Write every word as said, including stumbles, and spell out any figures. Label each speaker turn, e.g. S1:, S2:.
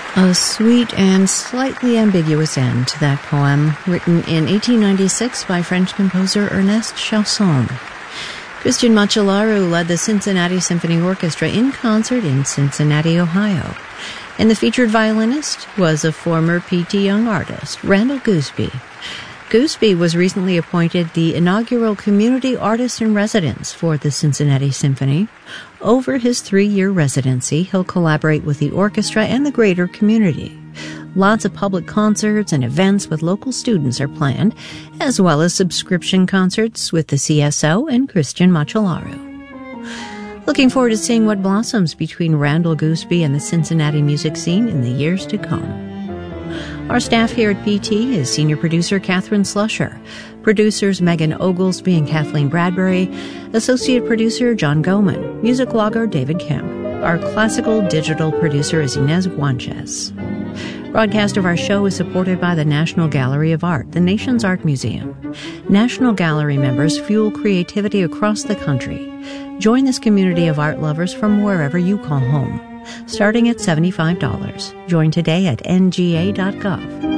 S1: A sweet and slightly ambiguous end to that poem, written in eighteen ninety-six by French composer Ernest Chausson. Christian Macellaro led the Cincinnati Symphony Orchestra in concert in Cincinnati, Ohio. And the featured violinist was a former P T Young artist, Randall Gooseby. Gooseby was recently appointed the inaugural Community Artist in Residence for the Cincinnati Symphony. Over his three-year residency, he'll collaborate with the orchestra and the greater community. Lots of public concerts and events with local students are planned, as well as subscription concerts with the C S O and Christian Macellaro. Looking forward to seeing what blossoms between Randall Gooseby and the Cincinnati music scene in the years to come. Our staff here at P T is senior producer Catherine Slusher, producers Megan Oglesby and Kathleen Bradbury, associate producer John Goman, music logger David Kemp. Our classical digital producer is Inez Guanches. Broadcast of our show is supported by the National Gallery of Art, the nation's art museum. National Gallery members fuel creativity across the country. Join this community of art lovers from wherever you call home. Starting at seventy-five dollars. Join today at N G A dot gov.